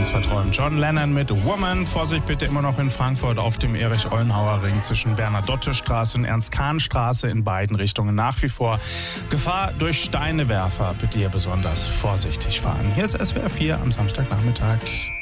ganz verträumt. John Lennon mit Woman. Vorsicht bitte immer noch in Frankfurt auf dem Erich-Ollenhauer-Ring zwischen Bernadotte-Straße und Ernst-Kahn-Straße in beiden Richtungen nach wie vor Gefahr durch Steinewerfer. Bitte hier besonders vorsichtig fahren. Hier ist SWR 4 am Samstagnachmittag.